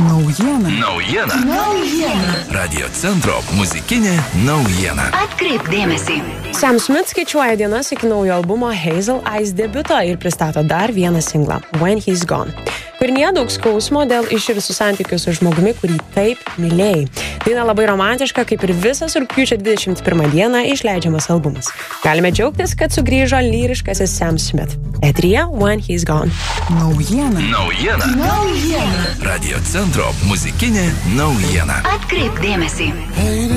Naujiena. Radio centro muzikinė naujiena. Atkreipk dėmesį. Sam Smith skaičiuoja dienas iki naujo albumo Hazel Eyes debiuto ir pristato dar vieną singlą When He's Gone. Kūrinyje daug skausmo dėl iširusių santykių su žmogumi, kurį taip mylėjai. Daina labai romantiška, kaip ir visas rugpjūčio 21 dieną išleidžiamas albumas. Galime džiaugtis, kad sugrįžo lyriškasis Sam Smith. Eteryje When He's Gone. Naujiena. Radio centro muzikinė naujiena. Atkreipk dėmesį.